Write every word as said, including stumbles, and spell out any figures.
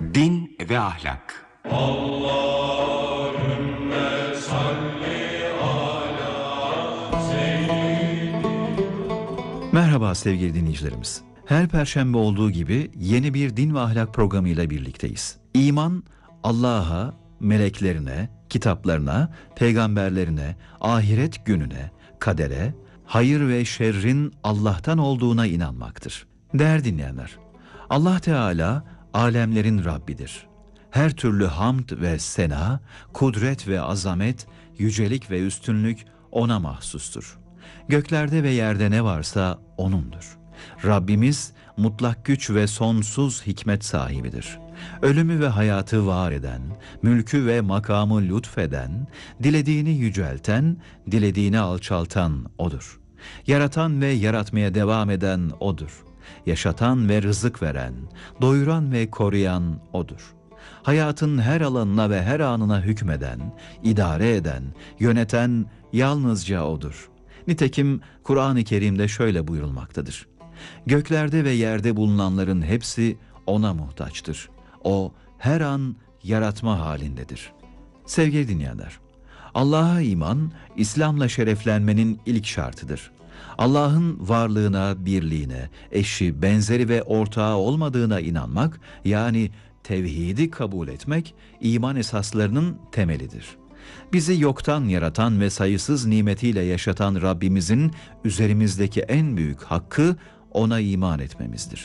Din ve ahlak. Allahümme salli ala seyyidina. Merhaba sevgili dinleyicilerimiz. Her perşembe olduğu gibi yeni bir din ve ahlak programıyla birlikteyiz. İman, Allah'a, meleklerine, kitaplarına, peygamberlerine, ahiret gününe, kadere, hayır ve şerrin Allah'tan olduğuna inanmaktır. Değerli dinleyenler, Allah Teala alemlerin Rabbidir. Her türlü hamd ve sena, kudret ve azamet, yücelik ve üstünlük O'na mahsustur. Göklerde ve yerde ne varsa O'nundur. Rabbimiz mutlak güç ve sonsuz hikmet sahibidir. Ölümü ve hayatı var eden, mülkü ve makamı lütfeden, dilediğini yücelten, dilediğini alçaltan O'dur. Yaratan ve yaratmaya devam eden O'dur. Yaşatan ve rızık veren, doyuran ve koruyan O'dur. Hayatın her alanına ve her anına hükmeden, idare eden, yöneten yalnızca O'dur. Nitekim Kur'an-ı Kerim'de şöyle buyurulmaktadır. Göklerde ve yerde bulunanların hepsi O'na muhtaçtır. O her an yaratma halindedir. Sevgili dinleyenler, Allah'a iman, İslam'la şereflenmenin ilk şartıdır. Allah'ın varlığına, birliğine, eşi, benzeri ve ortağı olmadığına inanmak, yani tevhidi kabul etmek, iman esaslarının temelidir. Bizi yoktan yaratan ve sayısız nimetiyle yaşatan Rabbimizin üzerimizdeki en büyük hakkı O'na iman etmemizdir.